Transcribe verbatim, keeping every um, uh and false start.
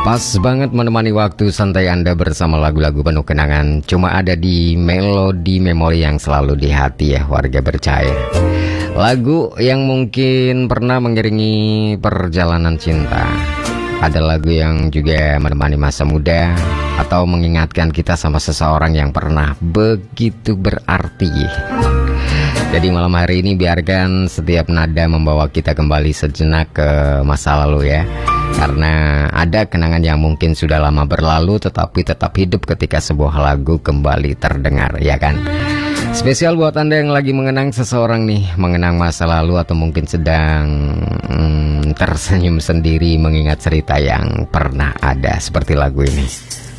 Pas banget menemani waktu santai Anda bersama lagu-lagu penuh kenangan. Cuma ada di melodi memori yang selalu di hati ya warga bercair. Lagu yang mungkin pernah mengiringi perjalanan cinta. Ada lagu yang juga menemani masa muda atau mengingatkan kita sama seseorang yang pernah begitu berarti. Jadi malam hari ini biarkan setiap nada membawa kita kembali sejenak ke masa lalu ya. Karena ada kenangan yang mungkin sudah lama berlalu tetapi tetap hidup ketika sebuah lagu kembali terdengar, ya kan? Spesial buat Anda yang lagi mengenang seseorang nih, mengenang masa lalu atau mungkin sedang hmm, tersenyum sendiri mengingat cerita yang pernah ada seperti lagu ini.